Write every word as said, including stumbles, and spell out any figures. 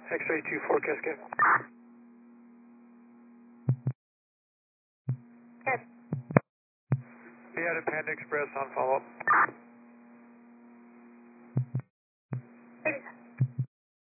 X-ray two four Cascade. Good. We had a Panda Express on follow-up.